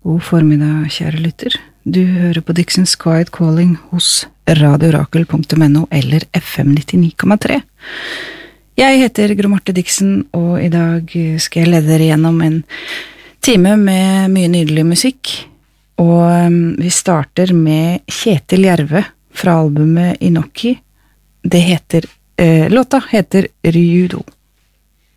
God formiddag, kjære lytter. Du hører på Dixons Quiet Calling hos radiorakel.no eller FM 99,3. Jeg heter Gro Marte Dixon, og i dag skal jeg lede dere gjennom en time med mye nydelig musikk. Og vi starter med Kjetil Jerve fra albumet Inoki. Låta heter Ryudo.